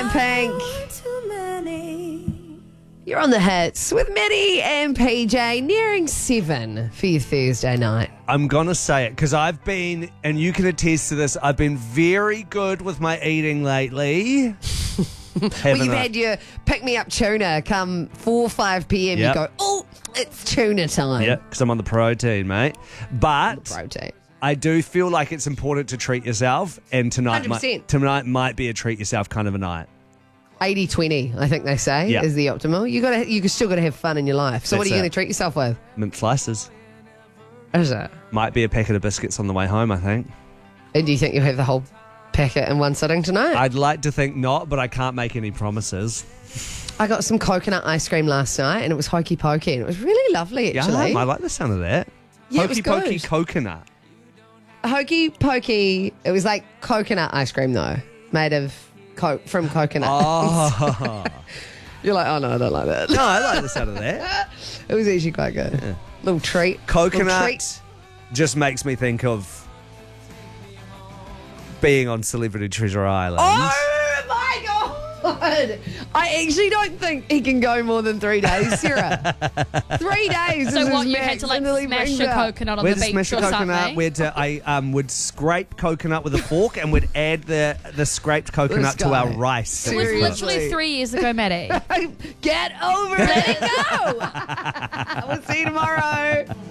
Pink. You're on the hits with Mitty and PJ, nearing 7 for your Thursday night. I'm going to say it because I've been, and you can attest to this, I've been very good with my eating lately. Well, you've had your pick-me-up tuna come 4 or 5 p.m. Yep. You go, oh, it's tuna time. Yeah, because I'm on the protein, mate. But Protein. I do feel like it's important to treat yourself, and tonight 100%. might be a treat yourself kind of a night. 80-20, I think they say, Yeah. is the optimal. You still got to have fun in your life. So what are That's you it. going to treat yourself with? Mint slices. Is it? Might be a packet of biscuits on the way home, I think. And do you think you'll have the whole packet in one sitting tonight? I'd like to think not, but I can't make any promises. I got some coconut ice cream last night and it was hokey pokey and it was really lovely actually. Yeah, I like the sound of that. Yeah, it was Hokey pokey good. coconut. Hokey pokey, it was like coconut ice cream though, made of from coconut. Oh. You're like, oh no, I don't like that. No, I like the sound of that. It was actually quite good. Little treat. Little Coconut treat. just makes me think of being on Celebrity Treasure Island. Oh my god! I actually don't think he can go more than 3 days, Sarah. 3 days. So is what, his you had max to like until he smash brings a out. coconut on We'd the beach smash or a coconut. something? I would scrape coconut with a fork and would add the scraped coconut This to our guy. rice. It was Seriously. literally 3 years ago, Maddie. Get over it. Let it go. We'll see you tomorrow.